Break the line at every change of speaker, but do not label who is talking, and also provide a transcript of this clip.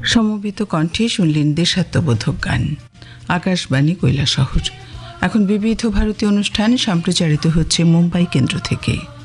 সমবেত কণ্ঠে শুনলেন দেশাত্মবোধক গান। আকাশবাণী কৈলাসহর। এখন বিবিধ ভারতী অনুষ্ঠান সম্প্রচারিত হচ্ছে মুম্বাই কেন্দ্র থেকে।